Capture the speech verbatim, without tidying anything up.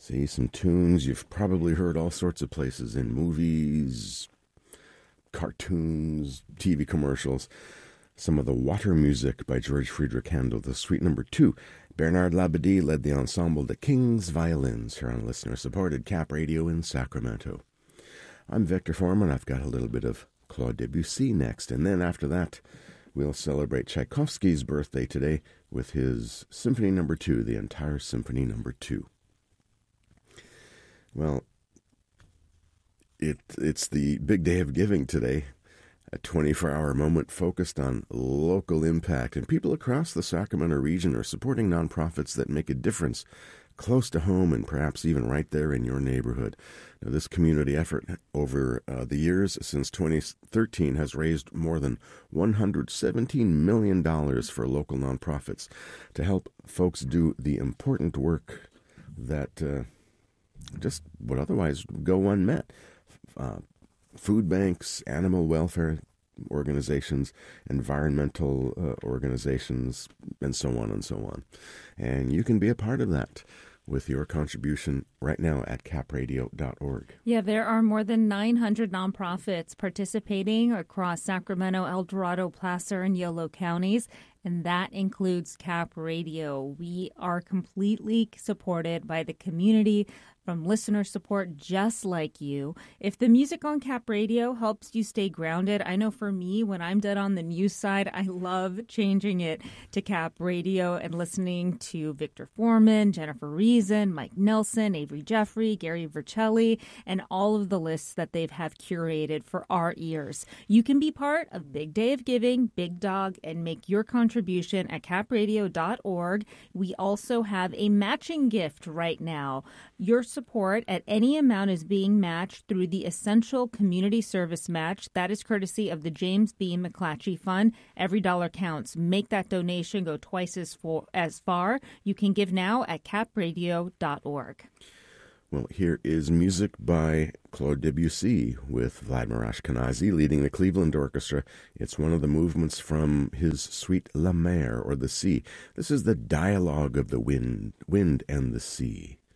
See, some tunes you've probably heard all sorts of places, in movies, cartoons, T V commercials. Some of the Water Music by George Friedrich Handel, the Suite Number Two. Bernard Labadie led the ensemble The King's Violins here on listener-supported Cap Radio in Sacramento. I'm Victor Foreman. I've got a little bit of Claude Debussy next, and then after that, we'll celebrate Tchaikovsky's birthday today with his Symphony Number Two, the entire Symphony Number Two. Well, it it's the big day of giving today, a twenty-four hour moment focused on local impact, and people across the Sacramento region are supporting nonprofits that make a difference close to home and perhaps even right there in your neighborhood. Now, this community effort over uh, the years since twenty thirteen has raised more than one hundred seventeen million dollars for local nonprofits to help folks do the important work that uh, just would otherwise go unmet. Uh, food banks, animal welfare organizations, environmental uh, organizations, and so on and so on. And you can be a part of that with your contribution right now at cap radio dot org. Yeah, there are more than nine hundred nonprofits participating across Sacramento, El Dorado, Placer, and Yolo counties, and that includes Cap Radio. We are completely supported by the community from listener support just like you. If the music on Cap Radio helps you stay grounded, I know for me, when I'm done on the news side, I love changing it to Cap Radio and listening to Victor Foreman, Jennifer Reason, Mike Nelson, Avery Jeffrey, Gary Vercelli, and all of the lists that they've have curated for our ears. You can be part of Big Day of Giving, Big Dog, and make your contribution at cap radio dot org. We also have a matching gift right now. Your support at any amount is being matched through the Essential Community Service Match. That is courtesy of the James B. McClatchy Fund. Every dollar counts. Make that donation go twice as, for, as far. You can give now at cap radio dot org. Well, here is music by Claude Debussy with Vladimir Ashkenazy leading the Cleveland Orchestra. It's one of the movements from his suite La Mer, or the Sea. This is the dialogue of the wind, wind and the sea.